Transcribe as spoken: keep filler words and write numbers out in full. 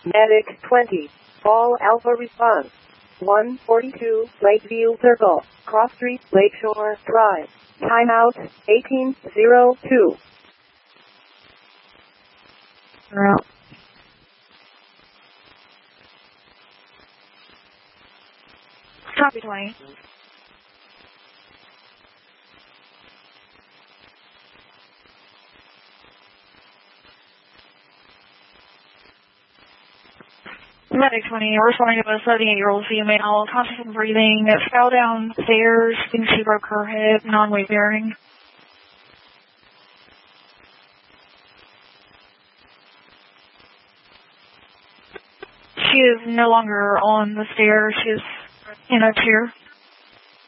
Medic twenty. Fall Alpha response. one forty-two, Lakeview Circle, Cross Street, Lakeshore Drive. Timeout, eighteen oh two. We're out. Copy twenty. Medic twenty, responding to a seventy-eight-year-old female, conscious and breathing, fell downstairs, thinks she broke her hip, non-weight bearing. She is no longer on the stairs, she is in a chair.